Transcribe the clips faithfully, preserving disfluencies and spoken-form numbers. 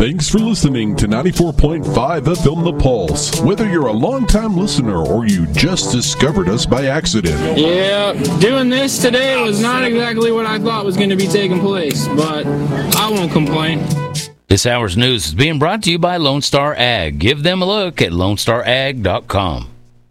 Thanks for listening to ninety-four point five F M The Pulse. Whether you're a longtime listener or you just discovered us by accident. Yeah, doing this today was not exactly what I thought was going to be taking place, but I won't complain. This hour's news is being brought to you by Lone Star Ag. Give them a look at lone star ag dot com.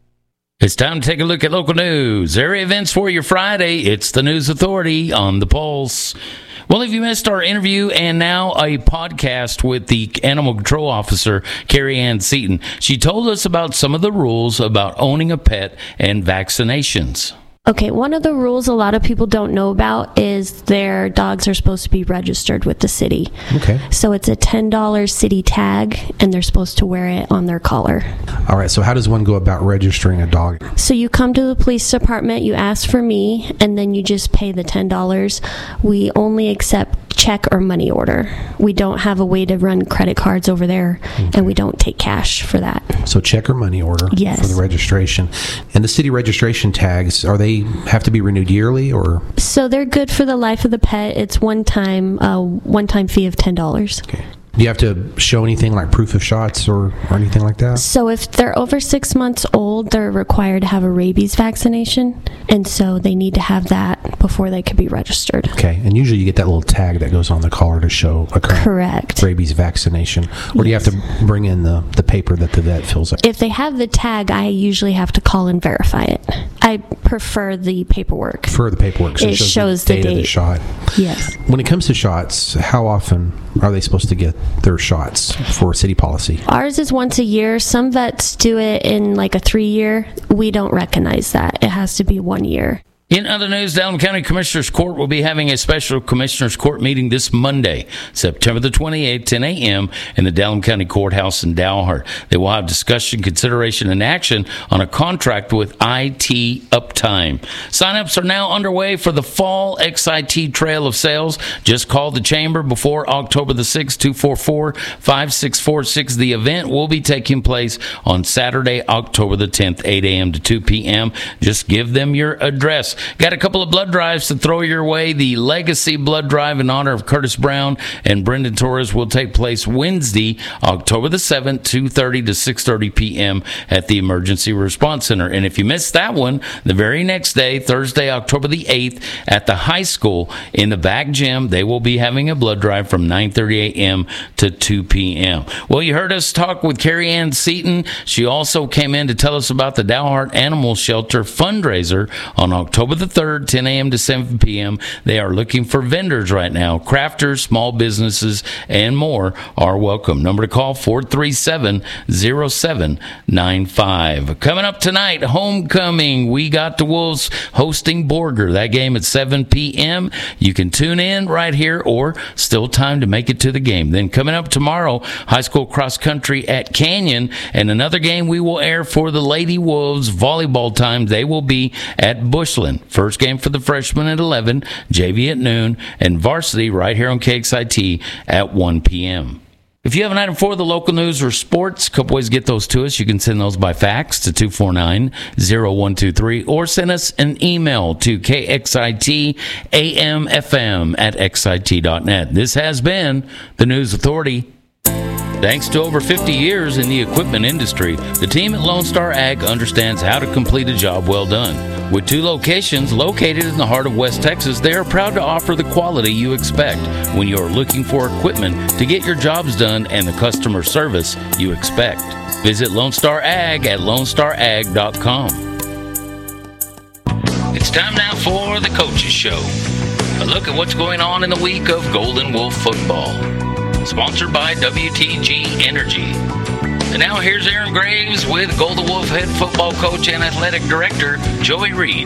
It's time to take a look at local news. Area events for your Friday. It's the News Authority on The Pulse. Well, if you missed our interview and now a podcast with the Animal Control Officer, Carrie Ann Seaton, she told us about some of the rules about owning a pet and vaccinations. Okay, one of the rules a lot of people don't know about is their dogs are supposed to be registered with the city. Okay. So it's a ten dollars city tag, and they're supposed to wear it on their collar. All right, so how does one go about registering a dog? So you come to the police department, you ask for me, and then you just pay the ten dollars. We only accept check or money order. We don't have a way to run credit cards over there, okay. And we don't take cash for that. So check or money order yes. for the registration. And the city registration tags, are they have to be renewed yearly or? So they're good for the life of the pet. It's one time, uh, one time fee of ten dollars. Okay. Do you have to show anything like proof of shots or, or anything like that? So if they're over six months old, they're required to have a rabies vaccination, and so they need to have that before they could be registered. Okay, and usually you get that little tag that goes on the collar to show a current Correct. rabies vaccination. Or do you have to bring in the, the paper that the vet fills out? If they have the tag, I usually have to call and verify it. I prefer the paperwork. For the paperwork, so it, it shows, shows the the date date. of the shot. Yes. When it comes to shots, how often are they supposed to get their shots for city policy? Ours is once a year. Some vets do it in like a three year. We don't recognize that. It has to be one year. In other news, Dallam County Commissioners Court will be having a special Commissioners Court meeting this Monday, September the twenty-eighth, ten a.m. in the Dallam County Courthouse in Dalhart. They will have discussion, consideration, and action on a contract with I T Uptime. Sign-ups are now underway for the Fall X I T Trail of Sales. Just call the Chamber before October the sixth, two four four, five six four six. The event will be taking place on Saturday, October the tenth, eight a.m. to two p.m. Just give them your address. Got a couple of blood drives to throw your way. The Legacy Blood Drive in honor of Curtis Brown and Brendan Torres will take place Wednesday, October the seventh, two thirty to six thirty p.m. at the Emergency Response Center. And if you missed that one, the very next day, Thursday, October the eighth, at the high school in the back gym, they will be having a blood drive from nine thirty a.m. to two p.m. Well, you heard us talk with Carrie Ann Seaton. She also came in to tell us about the Dalhart Animal Shelter fundraiser on October the third, ten a.m. to seven p.m. They are looking for vendors right now. Crafters, small businesses, and more are welcome. Number to call, four three seven, zero seven nine five. Coming up tonight, homecoming. We got the Wolves hosting Borger. That game at seven p.m. You can tune in right here or still time to make it to the game. Then coming up tomorrow, high school cross country at Canyon, and another game we will air for the Lady Wolves volleyball time. They will be at Bushland. First game for the freshmen at eleven, J V at noon, and varsity right here on K X I T at one p.m. If you have an item for the local news or sports, a couple ways to get those to us. You can send those by fax to two four nine, zero one two three or send us an email to K X I T A M F M at X I T dot net. This has been the News Authority. Thanks to over fifty years in the equipment industry, the team at Lone Star Ag understands how to complete a job well done. With two locations located in the heart of West Texas, they are proud to offer the quality you expect when you are looking for equipment to get your jobs done and the customer service you expect. Visit Lone Star Ag at lone star ag dot com. It's time now for the Coaches Show. A look at what's going on in the week of Golden Wolf football. Sponsored by W T G Energy. And now here's Aaron Graves with Golden Wolf head football coach and athletic director, Joey Reed.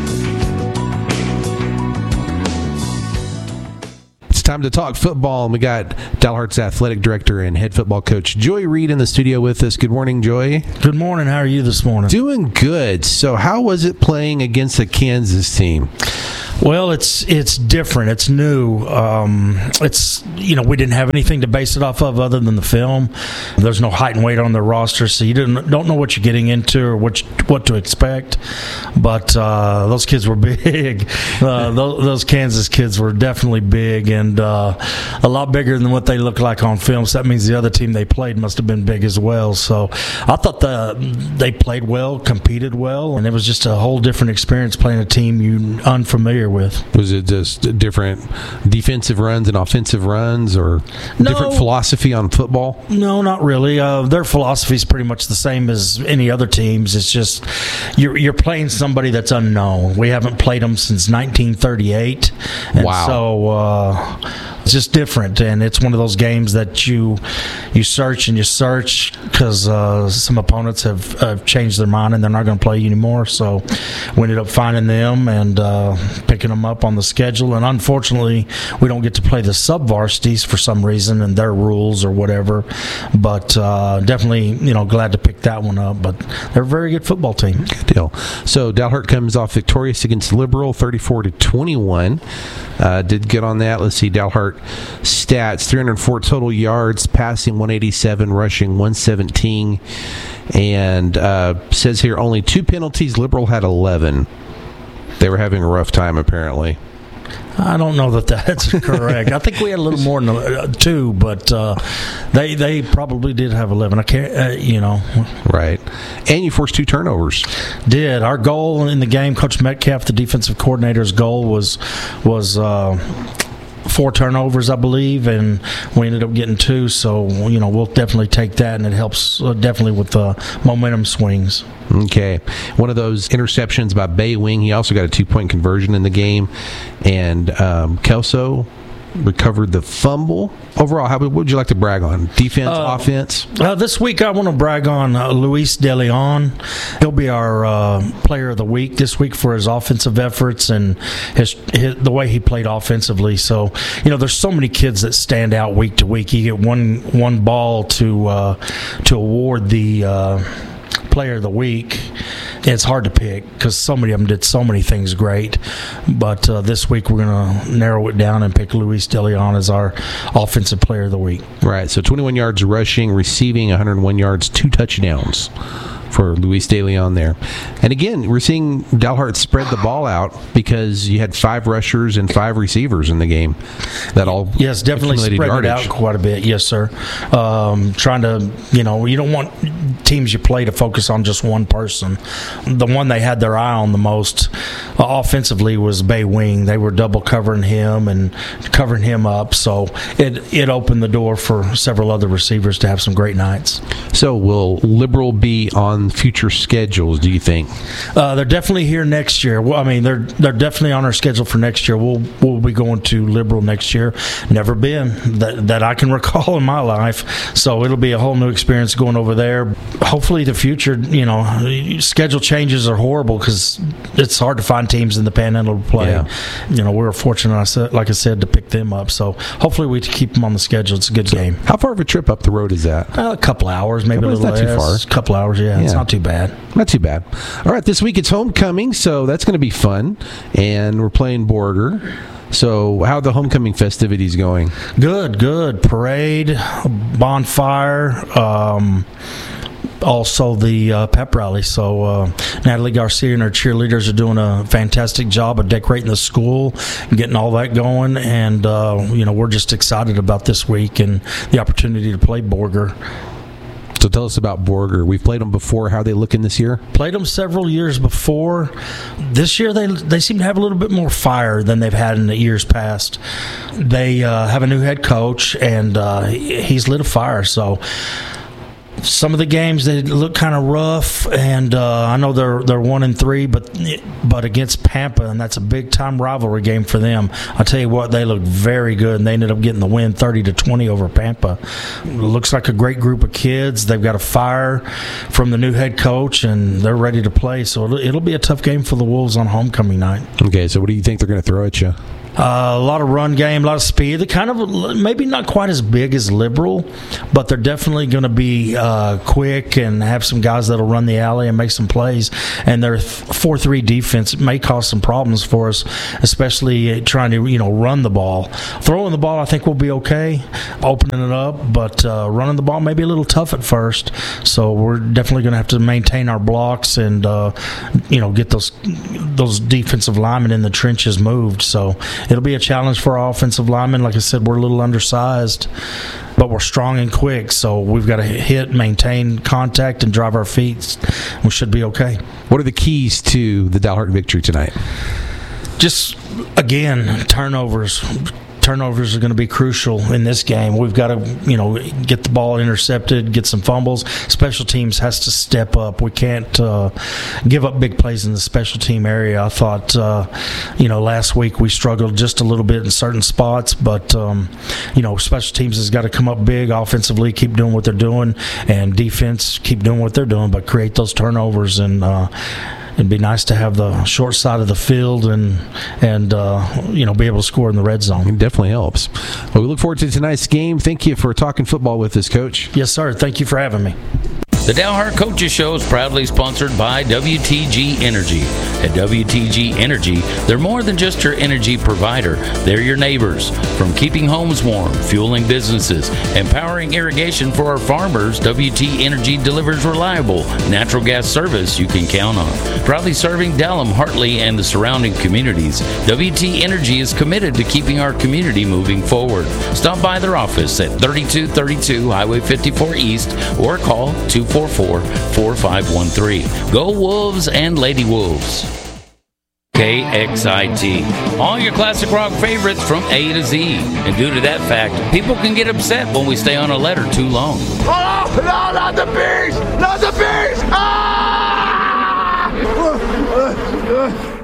It's time to talk football, and we got Dalhart's athletic director and head football coach, Joey Reed, in the studio with us. Good morning, Joey. Good morning. How are you this morning? Doing good. So how was it playing against the Kansas team? Well, it's it's different. It's new. Um, it's you know we didn't have anything to base it off of other than the film. There's no height and weight on their roster, so you didn't don't know what you're getting into or what you, what to expect. But uh, those kids were big. Uh, those, those Kansas kids were definitely big and uh, a lot bigger than what they look like on film. So that means the other team they played must have been big as well. So I thought the they played well, competed well, and it was just a whole different experience playing a team you unfamiliar with. Was it just different defensive runs and offensive runs, or No. different philosophy on football? No, not really. Uh, their philosophy is pretty much the same as any other teams. It's just you're you're playing somebody that's unknown. We haven't played them since nineteen thirty-eight. And Wow. So uh, it's just different, and it's one of those games that you you search and you search because uh, some opponents have, have changed their mind and they're not going to play you anymore. So we ended up finding them and uh, picking them up on the schedule. And unfortunately, we don't get to play the sub-varsities for some reason and their rules or whatever. But uh, definitely, you know, glad to pick that one up. But they're a very good football team. Good deal. So Dalhart comes off victorious against Liberal, thirty-four to twenty-one. Uh, did get on that. Let's see, Dalhart stats: three hundred four total yards, passing one eighty-seven, rushing one seventeen, and uh, says here only two penalties. Liberal had eleven. They were having a rough time apparently. I don't know that that's correct. I think we had a little more than uh, two, but uh, they they probably did have eleven. I can't, uh, you know. Right. And you forced two turnovers. Did. Our goal in the game, Coach Metcalf, the defensive coordinator's goal was was uh, four turnovers, I believe, and we ended up getting two. So, you know, we'll definitely take that, and it helps uh, definitely with the momentum swings. Okay. One of those interceptions by Bay Wing. He also got a two-point conversion in the game. And um, Kelso recovered the fumble. Overall, how what would you like to brag on? Defense, Uh, offense? Uh, this week, I want to brag on uh, Luis De Leon. He'll be our uh, player of the week this week for his offensive efforts and his, his the way he played offensively. So, you know, there's so many kids that stand out week to week. You get one one ball to uh, to award the uh, player of the week. It's hard to pick because so many of them did so many things great. But uh, this week we're going to narrow it down and pick Luis De Leon as our offensive player of the week. Right. So twenty-one yards rushing, receiving, one hundred one yards, two touchdowns for Luis De Leon there. And again, we're seeing Dalhart spread the ball out because you had five rushers and five receivers in the game. That all yes, definitely accumulated spread yardage. it out quite a bit. Yes, sir. Um, trying to, you know, you don't want teams you play to focus on just one person. The one they had their eye on the most uh, offensively was Bay Wing. They were double covering him and covering him up, so it it opened the door for several other receivers to have some great nights. So will Liberal be on future schedules, do you think? Uh, they're definitely here next year. Well, I mean, they're they're definitely on our schedule for next year. We'll we'll be going to Liberal next year. Never been that that I can recall in my life. So it'll be a whole new experience going over there. Hopefully, the future, you know, schedule changes are horrible because it's hard to find teams in the Panhandle to play. Yeah. You know, we were fortunate, like I said, to pick them up. So hopefully, we keep them on the schedule. It's a good game. How far of a trip up the road is that? Uh, a couple hours, maybe a Well, it's little not too less. far. A couple hours, yeah, Yeah. It's not too bad. Not too bad. All right, this week it's homecoming, so that's going to be fun. And we're playing Borger. So how are the homecoming festivities going? Good, good. Parade, bonfire, um, also the uh, pep rally. So uh, Natalie Garcia and her cheerleaders are doing a fantastic job of decorating the school and getting all that going. And, uh, you know, we're just excited about this week and the opportunity to play Borger. So tell us about Borger. We've played them before. How are they looking this year? Played them several years before. This year they they seem to have a little bit more fire than they've had in the years past. They uh, have a new head coach, and uh, he's lit a fire. So some of the games they look kind of rough, and uh, I know they're they're one and three, but but against Pampa, and that's a big time rivalry game for them. I tell you what, they look very good, and they ended up getting the win, thirty to twenty over Pampa. Looks like a great group of kids. They've got a fire from the new head coach, and they're ready to play. So it'll, it'll be a tough game for the Wolves on homecoming night. Okay, so what do you think they're going to throw at you? Uh, a lot of run game, a lot of speed. They're kind of maybe not quite as big as Liberal, but they're definitely going to be uh, quick and have some guys that'll run the alley and make some plays. And their four three defense may cause some problems for us, especially trying to you know run the ball. Throwing the ball, I think we'll be okay. Opening it up, but uh, running the ball may be a little tough at first. So we're definitely going to have to maintain our blocks and uh, you know get those those defensive linemen in the trenches moved. So it'll be a challenge for our offensive linemen. Like I said, we're a little undersized, but we're strong and quick. So we've got to hit, maintain contact, and drive our feet. We should be okay. What are the keys to the Dalhart victory tonight? Just, again, turnovers. Turnovers are going to be crucial in this game. We've got to, you know, get the ball intercepted, get some fumbles. Special teams has to step up. We can't uh, give up big plays in the special team area. I thought, uh, you know, last week we struggled just a little bit in certain spots, but, um, you know, special teams has got to come up big. Offensively, keep doing what they're doing, and defense, keep doing what they're doing, but create those turnovers. And uh, it'd be nice to have the short side of the field and, and uh, you know, be able to score in the red zone. It definitely helps. Well, we look forward to tonight's game. Thank you for talking football with us, Coach. Yes, sir. Thank you for having me. The Dalhart Coaches Show is proudly sponsored by W T G Energy. At W T G Energy, they're more than just your energy provider. They're your neighbors. From keeping homes warm, fueling businesses, and powering irrigation for our farmers, W T Energy delivers reliable natural gas service you can count on. Proudly serving Dallam, Hartley, and the surrounding communities, W T Energy is committed to keeping our community moving forward. Stop by their office at thirty-two thirty-two Highway fifty-four East or call two four four, four five one three. Go Wolves and Lady Wolves. K X I T. All your classic rock favorites from A to Z. And due to that fact, people can get upset when we stay on a letter too long. Oh, no, not the bees! Not the bees! Ah!